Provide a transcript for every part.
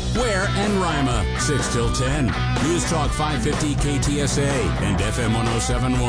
Ware and Rima, 6 till 10. News Talk 550 KTSA and FM 1071.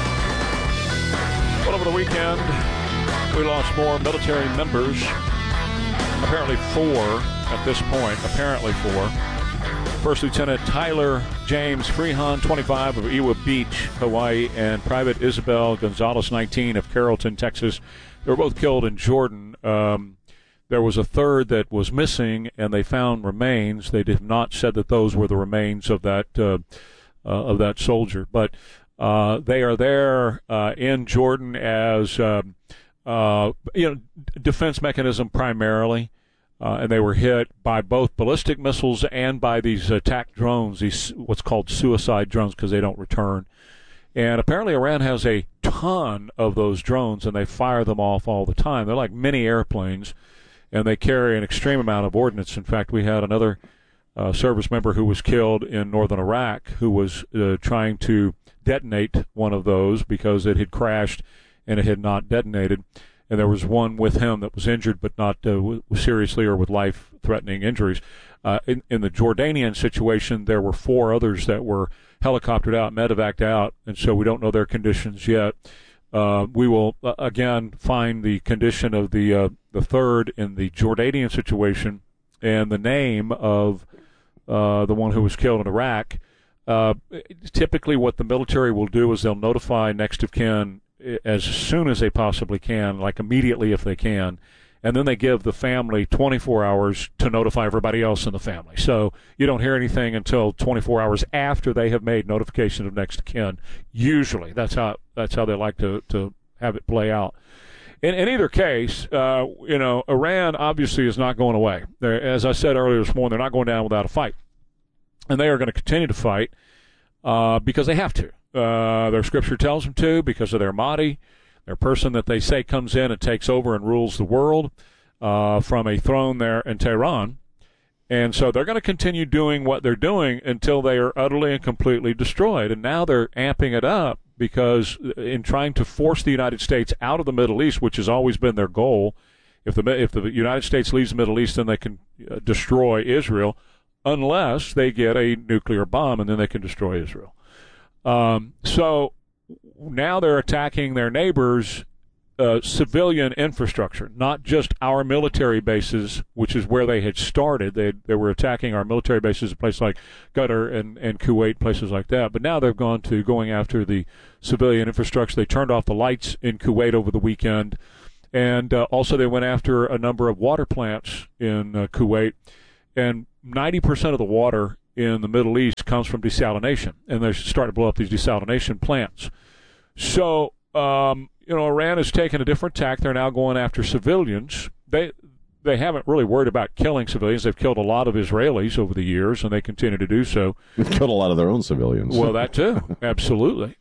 Well, over the weekend, we lost more military members. Apparently 4 at this point. Apparently 4. First Lieutenant Tyler James Freehon, 25, of Ewa Beach, Hawaii, and Private Isabel Gonzalez, 19, of Carrollton, Texas. They were both killed in Jordan. There was a third that was missing, and they found remains. They did not said that those were the remains of that soldier, but they are there in Jordan as defense mechanism primarily. And they were hit by both ballistic missiles and by these attack drones, these what's called suicide drones, because they don't return. And apparently Iran has a ton of those drones, and they fire them off all the time. They're like mini airplanes, and they carry an extreme amount of ordnance. In fact, we had another service member who was killed in northern Iraq who was trying to detonate one of those because it had crashed and it had not detonated. And there was one with him that was injured, but not seriously or with life-threatening injuries. In the Jordanian situation, there were 4 others that were helicoptered out, medevaced out, and so we don't know their conditions yet. We will, again, find the condition of the third in the Jordanian situation and the name of the one who was killed in Iraq. Typically what the military will do is they'll notify next of kin as soon as they possibly can, like immediately if they can, and then they give the family 24 hours to notify everybody else in the family. So you don't hear anything until 24 hours after they have made notification of next of kin. Usually, that's how they like to have it play out. In either case, Iran obviously is not going away. As I said earlier this morning, they're not going down without a fight, and they are going to continue to fight because they have to. Their scripture tells them to, because of their Mahdi, their person that they say comes in and takes over and rules the world from a throne there in Tehran. And so they're going to continue doing what they're doing until they are utterly and completely destroyed. And now they're amping it up because in trying to force the United States out of the Middle East, which has always been their goal, if the United States leaves the Middle East, then they can destroy Israel, unless they get a nuclear bomb, and then they can destroy Israel. So now they're attacking their neighbors' civilian infrastructure, not just our military bases, which is where they had started. They were attacking our military bases in places like Qatar and Kuwait, places like that. But now they've going after the civilian infrastructure. They turned off the lights in Kuwait over the weekend, and also they went after a number of water plants in Kuwait, and 90% of the water in the Middle East comes from desalination, and they're starting to blow up these desalination plants. So, Iran has taken a different tack. They're now going after civilians. They haven't really worried about killing civilians. They've killed a lot of Israelis over the years, and they continue to do so. They've killed a lot of their own civilians. Well, that too, absolutely.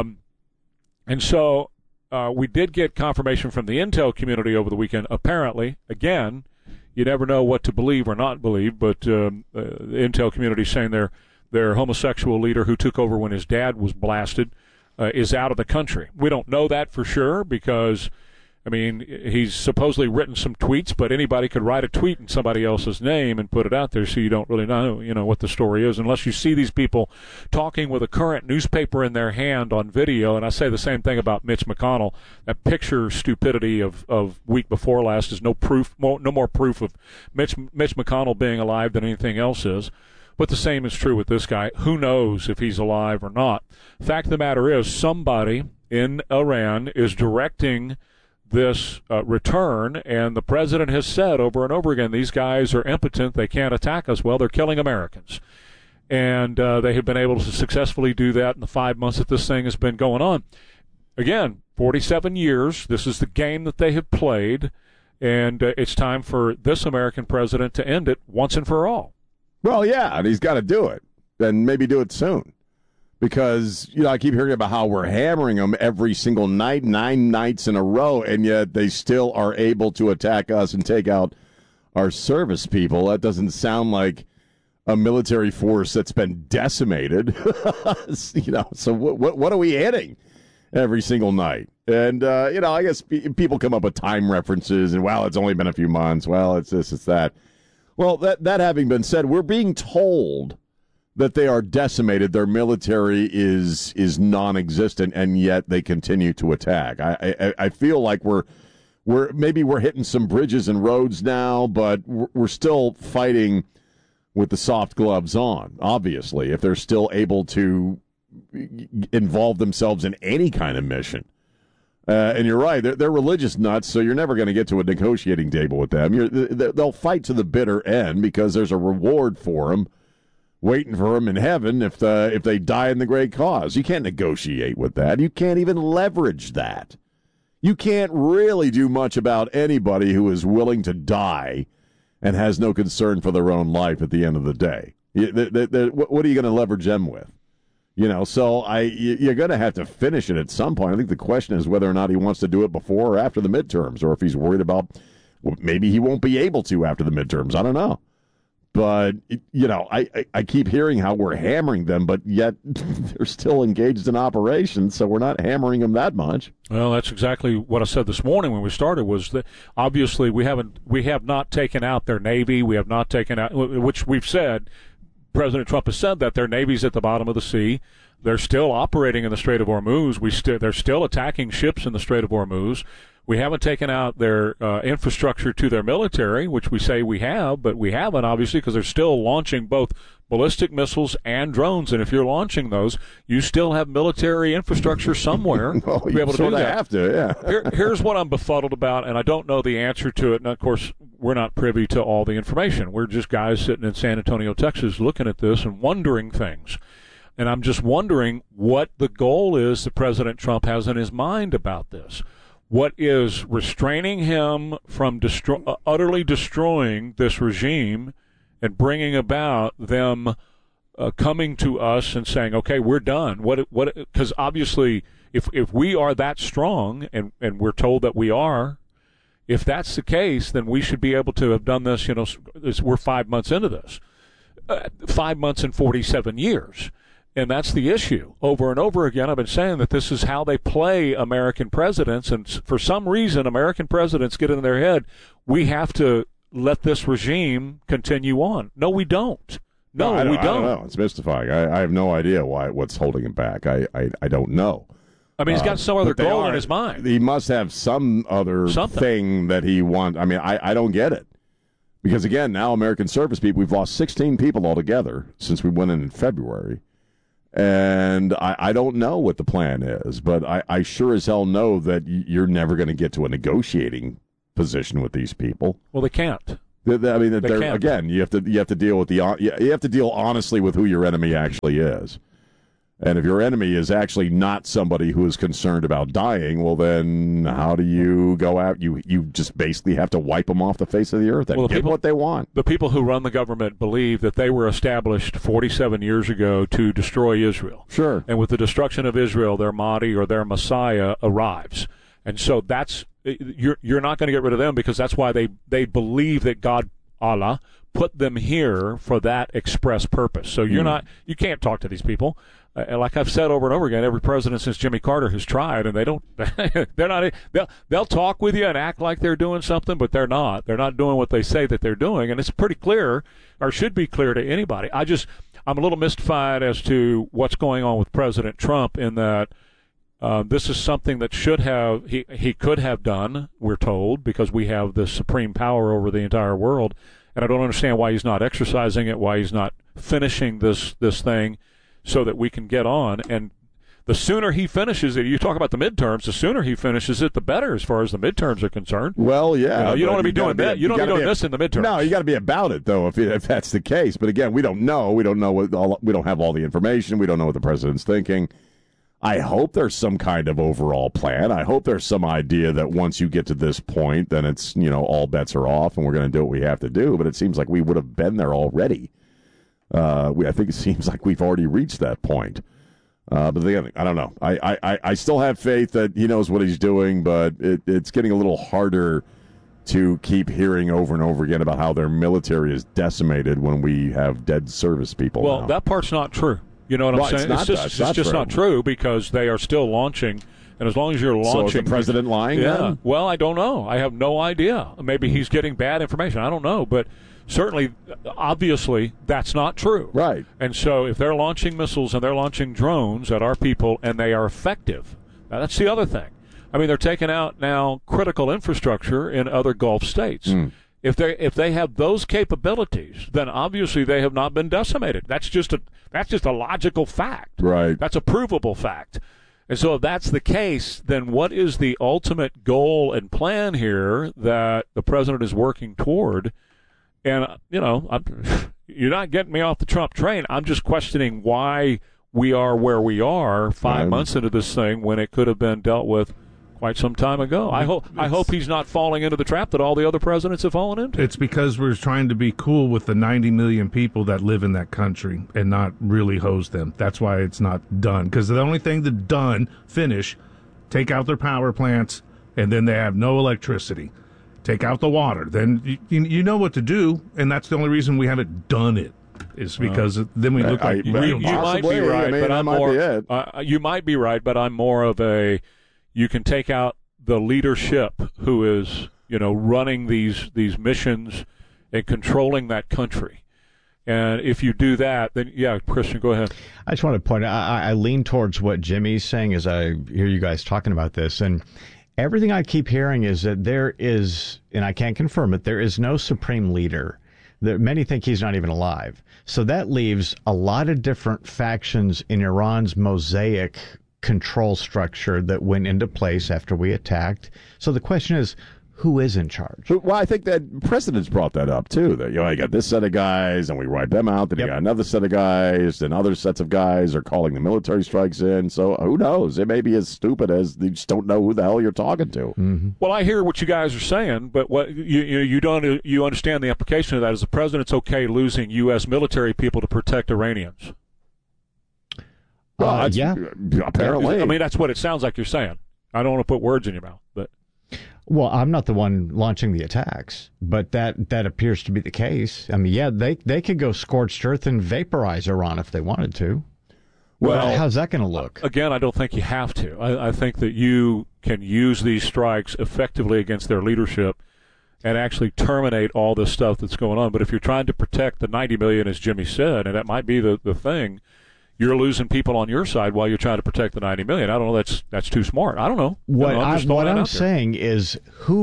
And so we did get confirmation from the intel community over the weekend. Apparently, again, you never know what to believe or not believe, but the intel community is saying their homosexual leader who took over when his dad was blasted is out of the country. We don't know that for sure because, he's supposedly written some tweets, but anybody could write a tweet in somebody else's name and put it out there, so you don't really know, what the story is, unless you see these people talking with a current newspaper in their hand on video. And I say the same thing about Mitch McConnell. That picture stupidity of week before last is no more proof of Mitch McConnell being alive than anything else is. But the same is true with this guy. Who knows if he's alive or not? Fact of the matter is, somebody in Iran is directing this return, and the president has said over and over again, these guys are impotent, they can't attack us. Well, they're killing Americans. And they have been able to successfully do that in the 5 months that this thing has been going on. Again, 47 years, this is the game that they have played, and it's time for this American president to end it once and for all. Well, yeah, and he's got to do it, and maybe do it soon. Because, I keep hearing about how we're hammering them every single night, 9 nights in a row, and yet they still are able to attack us and take out our service people. That doesn't sound like a military force that's been decimated. So what are we hitting every single night? And, I guess people come up with time references, and, well, it's only been a few months. Well, it's this, it's that. Well, that having been said, we're being told that they are decimated. Their military is non-existent, and yet they continue to attack. I feel like we're hitting some bridges and roads now, but we're still fighting with the soft gloves on. Obviously, if they're still able to involve themselves in any kind of mission. And you're right, they're religious nuts, so you're never going to get to a negotiating table with them. They'll fight to the bitter end because there's a reward for them waiting for them in heaven if they die in the great cause. You can't negotiate with that. You can't even leverage that. You can't really do much about anybody who is willing to die and has no concern for their own life at the end of the day. What are you going to leverage them with? So you're going to have to finish it at some point. I think the question is whether or not he wants to do it before or after the midterms, or if he's worried about maybe he won't be able to after the midterms. I don't know. But, I keep hearing how we're hammering them, but yet they're still engaged in operations, so we're not hammering them that much. Well, that's exactly what I said this morning when we started, was that obviously we have not taken out their Navy. We have not taken out, which we've said, President Trump has said that their Navy's at the bottom of the sea. They're still operating in the Strait of Hormuz. They're still attacking ships in the Strait of Hormuz. We haven't taken out their infrastructure to their military, which we say we have, but we haven't, obviously, because they're still launching both ballistic missiles and drones. And if you're launching those, you still have military infrastructure somewhere well, to be able to do that. Have to, yeah. Here's what I'm befuddled about, and I don't know the answer to it. And, of course, we're not privy to all the information. We're just guys sitting in San Antonio, Texas, looking at this and wondering things. And I'm just wondering what the goal is that President Trump has in his mind about this. What is restraining him from utterly destroying this regime and bringing about them coming to us and saying, okay, we're done? Because obviously, if we are that strong, and we're told that we are, if that's the case, then we should be able to have done this, we're 5 months into this. 5 months and 47 years. And that's the issue. Over and over again, I've been saying that this is how they play American presidents, and for some reason, American presidents get in their head, we have to let this regime continue on. No, we don't. No, we don't. I don't know. It's mystifying. I have no idea what's holding him back. I don't know. I mean, he's got some other goal in his mind. He must have some other thing that he wants. I mean, I don't get it. Because, again, now American service people, we've lost 16 people altogether since we went in February. And I don't know what the plan is, but I sure as hell know that you're never going to get to a negotiating position with these people. Well, they can't. I mean, again, you have to deal with you have to deal honestly with who your enemy actually is. And if your enemy is actually not somebody who is concerned about dying, well, then how do you go out? You just basically have to wipe them off the face of the earth and get what they want. The people who run the government believe that they were established 47 years ago to destroy Israel. Sure. And with the destruction of Israel, their Mahdi or their Messiah arrives. And so you're not going to get rid of them, because that's why they believe that God, Allah, put them here for that express purpose. So you can't talk to these people. Like I've said over and over again, every president since Jimmy Carter has tried, and they'll talk with you and act like they're doing something, but they're not. They're not doing what they say that they're doing, and it's pretty clear, or should be clear to anybody. I'm a little mystified as to what's going on with President Trump, in that this is something that he could have done, we're told, because we have the supreme power over the entire world, and I don't understand why he's not exercising it, why he's not finishing this thing, so that we can get on. And the sooner he finishes it, you talk about the midterms, the sooner he finishes it, the better as far as the midterms are concerned. Well, yeah. You don't want to be doing that. You don't want to be doing this in the midterms. No, you got to be about it, though, if that's the case. But again, we don't know. We don't have all the information. We don't know what the president's thinking. I hope there's some kind of overall plan. I hope there's some idea that once you get to this point, then it's, all bets are off and we're going to do what we have to do. But it seems like we would have been there already. I think it seems like we've already reached that point. But again, I don't know. I still have faith that he knows what he's doing, but it's getting a little harder to keep hearing over and over again about how their military is decimated when we have dead service people. Well, now. That part's not true. You know what I'm saying? It's just not true, because they are still launching. And as long as you're launching... So is the president lying Yeah. then? Well, I don't know. I have no idea. Maybe he's getting bad information. I don't know. But certainly, obviously, that's not true. Right. And so if they're launching missiles and they're launching drones at our people and they are effective, now that's the other thing. I mean, they're taking out now critical infrastructure in other Gulf states. If they have those capabilities, then obviously they have not been decimated. That's just a logical fact. Right. That's a provable fact. And so if that's the case, then what is the ultimate goal and plan here that the president is working toward? And, you're not getting me off the Trump train. I'm just questioning why we are where we are 5 months into this thing when it could have been dealt with quite some time ago. I hope he's not falling into the trap that all the other presidents have fallen into. It's because we're trying to be cool with the 90 million people that live in that country and not really hose them. That's why it's not done. Because the only thing that's finish, take out their power plants, and then they have no electricity. Take out the water. Then you know what to do, and that's the only reason we haven't done it. Is because then we look like real. You might be right, but I'm more. You might be right, but I'm more of a. You can take out the leadership who is, running these missions and controlling that country. And if you do that, then, yeah, Christian, go ahead. I just want to point out, I lean towards what Jimmy's saying as I hear you guys talking about this. And everything I keep hearing is that there is, and I can't confirm it, there is no supreme leader. Many think he's not even alive. So that leaves a lot of different factions in Iran's mosaic control structure that went into place after we attacked. So the question is, who is in charge? Well, I think that presidents brought that up, too. That, you got this set of guys, and we wipe them out. Then you got another set of guys, and other sets of guys are calling the military strikes in. So who knows? It may be as stupid as they just don't know who the hell you're talking to. Mm-hmm. Well, I hear what you guys are saying, but what you understand the implication of that is the president's okay losing U.S. military people to protect Iranians. Well, apparently. I mean, that's what it sounds like you're saying. I don't want to put words in your mouth, but. Well, I'm not the one launching the attacks, but that appears to be the case. I mean, yeah, they could go scorched earth and vaporize Iran if they wanted to. Well, how's that going to look? Again, I don't think you have to. I think that you can use these strikes effectively against their leadership and actually terminate all this stuff that's going on. But if you're trying to protect the 90 million, as Jimmy said, and that might be the thing, you're losing people on your side while you're trying to protect the 90 million. I don't know. That's too smart. I don't know. What I'm saying is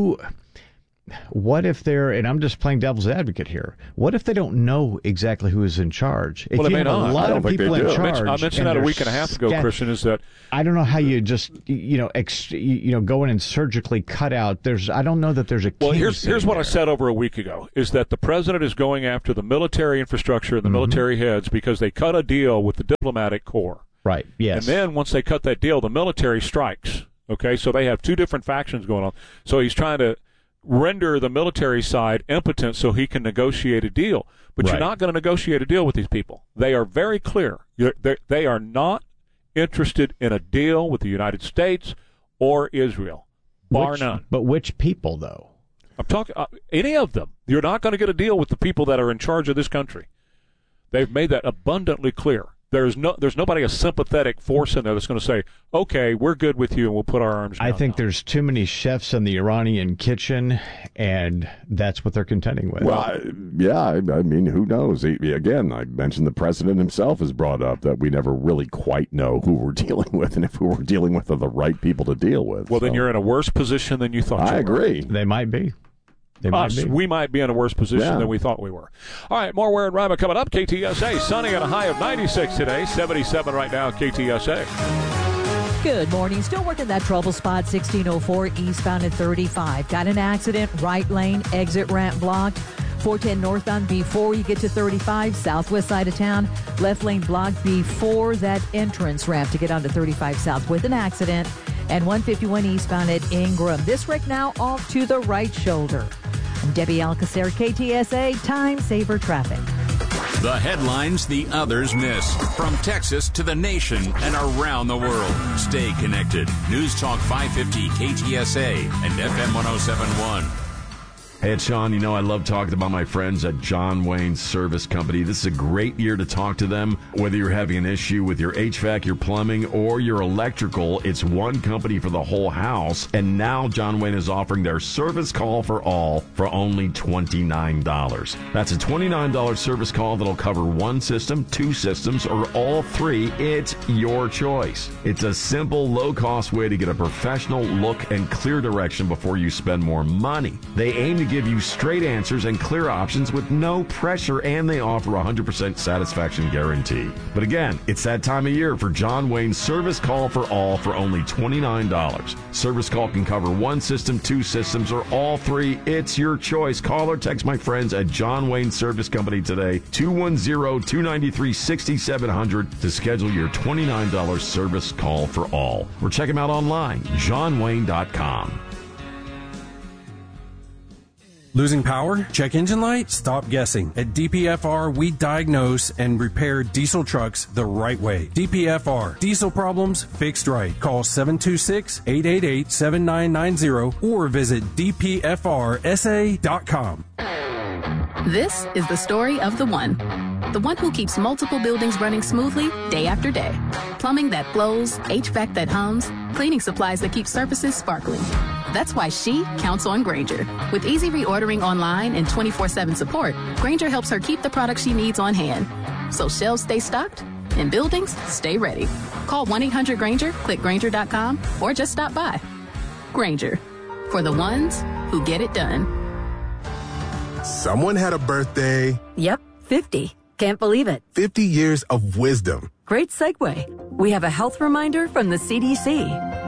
what if they're, and I'm just playing devil's advocate here, what if they don't know exactly who is in charge? If well, you have a lot of people in charge. I mentioned that a week and a half ago, Christian, is that I don't know how you just, go in and surgically cut out. I don't know that there's a Well, here's what I said over a week ago, is that the president is going after the military infrastructure and the military heads because they cut a deal with the diplomatic corps. Right, yes. And then once they cut that deal, the military strikes. Okay, so they have two different factions going on. So he's trying to render the military side impotent so he can negotiate a deal. But You're not going to negotiate a deal with these people. They are very clear. They are not interested in a deal with the United States or Israel, bar none. But which people, though? I'm talking any of them. You're not going to get a deal with the people that are in charge of this country. They've made that abundantly clear. There's nobody, a sympathetic force in there that's going to say, okay, we're good with you and we'll put our arms down. I think there's too many chefs in the Iranian kitchen, and that's what they're contending with. Well, I mean, who knows? Again, I mentioned the president himself has brought up that we never really quite know who we're dealing with and if who we're dealing with are the right people to deal with. Well, then you're in a worse position than you thought you were. I agree. They might be. We might be in a worse position than we thought we were. All right, more Ware and Rima coming up. KTSA, sunny at a high of 96 today, 77 right now at KTSA. Good morning. Still working that trouble spot, 1604 eastbound at 35. Got an accident, right lane, exit ramp blocked. 410 northbound before you get to 35, southwest side of town. Left lane blocked before that entrance ramp to get onto 35 south with an accident. And 151 eastbound at Ingram. This wreck now off to the right shoulder. I'm Debbie Alcacer, KTSA, Time Saver Traffic. The headlines the others miss. From Texas to the nation and around the world. Stay connected. News Talk 550 KTSA and FM 1071. Hey, it's Sean. You know I love talking about my friends at John Wayne Service Company. This is a great year to talk to them. Whether you're having an issue with your HVAC, your plumbing, or your electrical, it's one company for the whole house. And now John Wayne is offering their service call for all for only $29. That's a $29 service call that'll cover one system, two systems, or all three. It's your choice. It's a simple, low-cost way to get a professional look and clear direction before you spend more money. They aim to give you straight answers and clear options with no pressure, and they offer a 100% satisfaction guarantee. But again, it's that time of year for John Wayne's Service Call for All for only $29. Service call can cover one system, two systems, or all three. It's your choice. Call or text my friends at John Wayne Service Company today, 210-293-6700 to schedule your $29 service call for all. Or check them out online, johnwayne.com. Losing power? Check engine light? Stop guessing. At DPFR, we diagnose and repair diesel trucks the right way. DPFR. Diesel problems fixed right. Call 726-888-7990 or visit dpfrsa.com. This is the story of the one who keeps multiple buildings running smoothly day after day. Plumbing that flows, HVAC that hums, cleaning supplies that keep surfaces sparkling. That's why she counts on Grainger. With easy reordering online and 24/7 support, Grainger helps her keep the products she needs on hand. So shelves stay stocked and buildings stay ready. Call 1-800-GRAINGER, click Grainger.com, or just stop by. Grainger, for the ones who get it done. Someone had a birthday. Yep, 50. Can't believe it. 50 years of wisdom. Great segue. We have a health reminder from the CDC.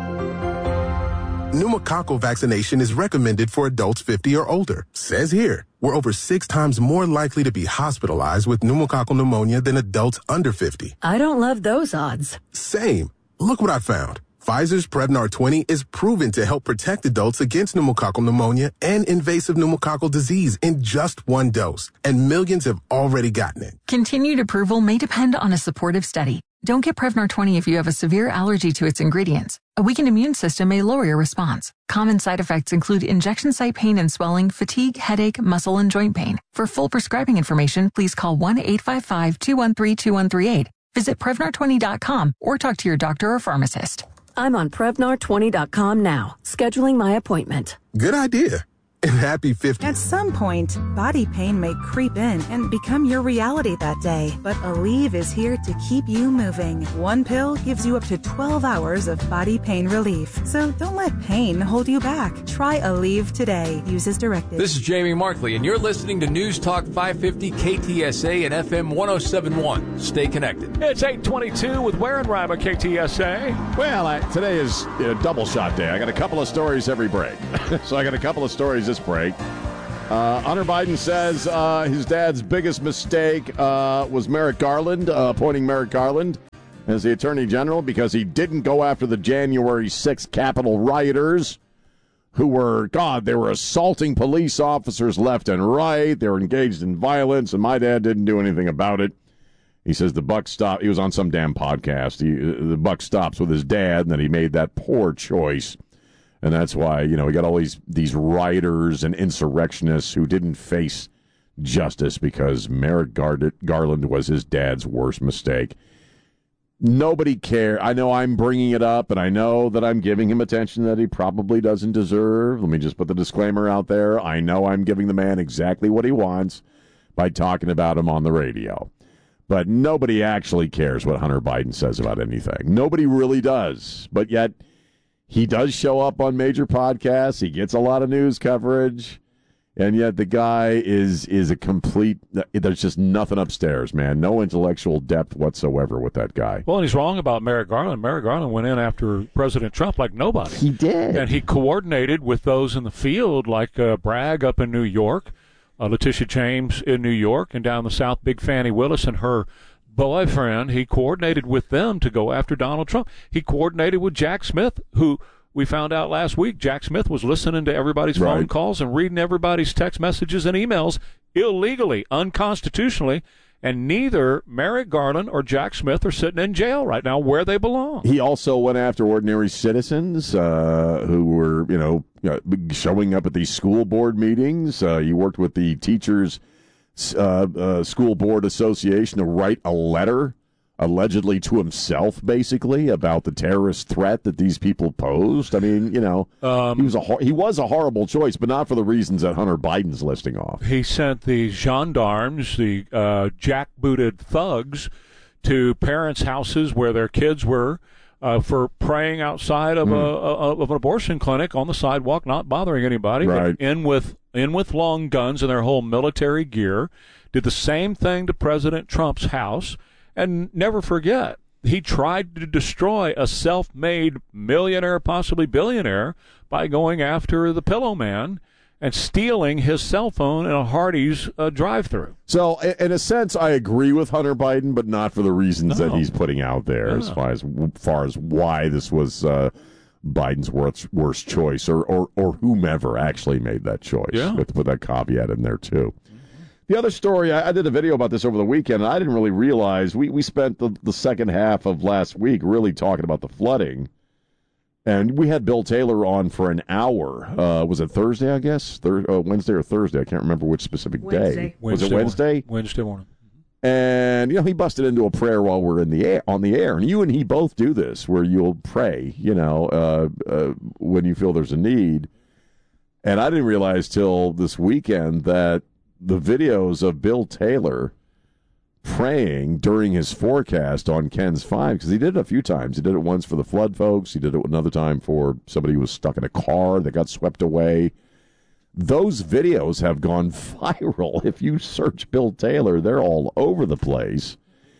Pneumococcal vaccination is recommended for adults 50 or older. Says here, we're over 6 times more likely to be hospitalized with pneumococcal pneumonia than adults under 50. I don't love those odds. Same. Look what I found. Pfizer's Prevnar 20 is proven to help protect adults against pneumococcal pneumonia and invasive pneumococcal disease in just one dose, and millions have already gotten it. Continued approval may depend on a supportive study. Don't get Prevnar 20 if you have a severe allergy to its ingredients. A weakened immune system may lower your response. Common side effects include injection site pain and swelling, fatigue, headache, muscle, and joint pain. For full prescribing information, please call 1-855-213-2138. Visit Prevnar20.com or talk to your doctor or pharmacist. I'm on Prevnar20.com now, scheduling my appointment. Good idea. And happy 50. At some point, body pain may creep in and become your reality that day. But Aleve is here to keep you moving. One pill gives you up to 12 hours of body pain relief. So don't let pain hold you back. Try Aleve today. Use as directed. This is Jamie Markley, and you're listening to News Talk 550 KTSA and FM 1071. Stay connected. It's 8:22 with Ware and Rima, KTSA. Well, today is double shot day. I got a couple of stories every break. So I got a couple of stories this break. Hunter Biden says his dad's biggest mistake was Merrick Garland, appointing Merrick Garland as the Attorney General because he didn't go after the January 6th Capitol rioters who were, they were assaulting police officers left and right. They were engaged in violence, and my dad didn't do anything about it. He says the buck stopped. He was on some damn podcast. The buck stops with his dad, and that he made that poor choice. And that's why, we got all these rioters and insurrectionists who didn't face justice because Merrick Garland was his dad's worst mistake. Nobody cared. I know I'm bringing it up, and I know that I'm giving him attention that he probably doesn't deserve. Let me just put the disclaimer out there. I know I'm giving the man exactly what he wants by talking about him on the radio. But nobody actually cares what Hunter Biden says about anything. Nobody really does. But yet, he does show up on major podcasts. He gets a lot of news coverage. And yet the guy is a complete, there's just nothing upstairs, man. No intellectual depth whatsoever with that guy. Well, and he's wrong about Merrick Garland. Merrick Garland went in after President Trump like nobody. He did. And he coordinated with those in the field like Bragg up in New York, Letitia James in New York, and down the South, Big Fannie Willis and her boyfriend. He coordinated with them to go after Donald Trump. He coordinated with Jack Smith, who we found out last week Jack Smith was listening to everybody's phone calls and reading everybody's text messages and emails illegally, unconstitutionally, And neither Merrick Garland or Jack Smith are sitting in jail right now where they belong. He also went after ordinary citizens who were, showing up at these school board meetings. He worked with the Teachers School Board Association to write a letter, allegedly to himself, basically, about the terrorist threat that these people posed. I mean, he was a horrible choice, but not for the reasons that Hunter Biden's listing off. He sent the gendarmes, the jackbooted thugs, to parents' houses where their kids were for praying outside of an abortion clinic on the sidewalk, not bothering anybody. Right. But in with long guns and their whole military gear. Did the same thing to President Trump's house. And never forget, he tried to destroy a self-made millionaire, possibly billionaire, by going after the Pillow Man and stealing his cell phone in a Hardee's drive-thru. So, in a sense, I agree with Hunter Biden, but not for the reasons that he's putting out there, as far as why this was Biden's worst choice, or whomever actually made that choice. Yeah. We have to put that caveat in there, too. The other story, I did a video about this over the weekend, and I didn't really realize, we spent the second half of last week really talking about the flooding, and we had Bill Taylor on for an hour. Was it Thursday, I guess? Wednesday or Thursday? I can't remember which specific day. Was it Wednesday? Wednesday morning. And, he busted into a prayer while we're on the air, and you and he both do this, where you'll pray, when you feel there's a need. And I didn't realize till this weekend that the videos of Bill Taylor praying during his forecast on Ken's 5, because he did it a few times. He did it once for the flood folks. He did it another time for somebody who was stuck in a car that got swept away. Those videos have gone viral. If you search Bill Taylor, they're all over the place.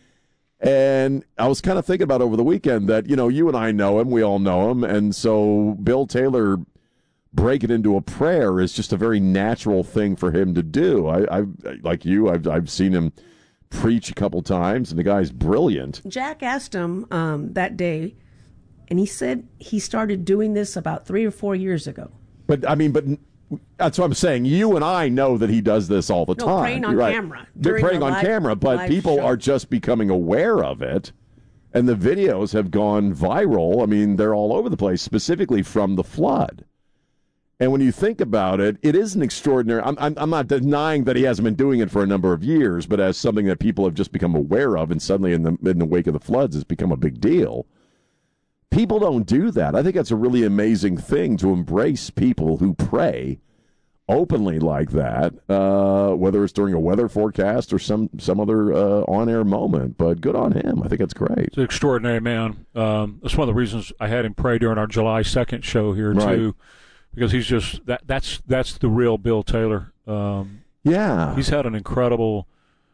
And I was kind of thinking about over the weekend that, you and I know him. We all know him. And so Bill Taylor break it into a prayer is just a very natural thing for him to do. I've seen him preach a couple times, and the guy's brilliant. Jack asked him that day, and he said he started doing this about 3 or 4 years ago. But that's what I'm saying. You and I know that he does this all the time. Praying on camera. They're praying on camera, but people are just becoming aware of it, and the videos have gone viral. I mean, they're all over the place, specifically from the flood. And when you think about it, it is an extraordinary. I'm not denying that he hasn't been doing it for a number of years, but as something that people have just become aware of, and suddenly in the wake of the floods, it's become a big deal. People don't do that. I think that's a really amazing thing, to embrace people who pray openly like that, whether it's during a weather forecast or some other on-air moment. But good on him. I think that's great. It's an extraordinary man. That's one of the reasons I had him pray during our July 2nd show here, too. Because he's just that's the real Bill Taylor. He's had an incredible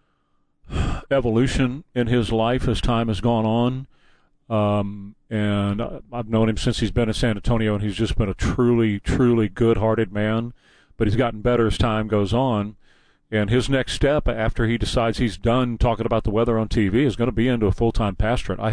evolution in his life as time has gone on. And I've known him since he's been in San Antonio, and he's just been a truly, truly good-hearted man. But he's gotten better as time goes on. And his next step after he decides he's done talking about the weather on TV is going to be into a full-time pastorate.